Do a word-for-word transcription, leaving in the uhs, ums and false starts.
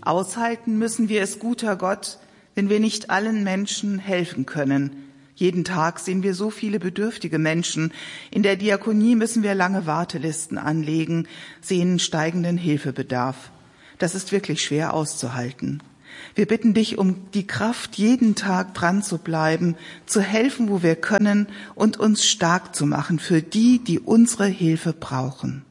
Aushalten müssen wir es, guter Gott, wenn wir nicht allen Menschen helfen können. Jeden Tag sehen wir so viele bedürftige Menschen. In der Diakonie müssen wir lange Wartelisten anlegen, sehen steigenden Hilfebedarf. Das ist wirklich schwer auszuhalten. Wir bitten dich um die Kraft, jeden Tag dran zu bleiben, zu helfen, wo wir können und uns stark zu machen für die, die unsere Hilfe brauchen.